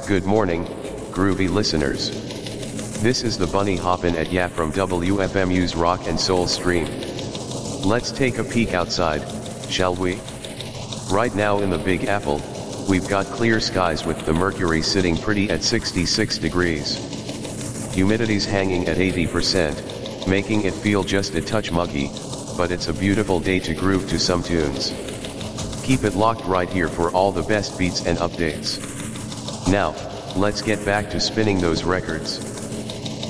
Good morning, groovy listeners. This is the Bunny Hoppin' at Ya from WFMU's Rock and Soul stream. Let's take a peek outside, shall we? Right now in the Big Apple, we've got clear skies with the mercury sitting pretty at 66 degrees. Humidity's hanging at 80%, making it feel just a touch muggy, but it's a beautiful day to groove to some tunes. Keep it locked right here for all the best beats and updates. Now, let's get back to spinning those records.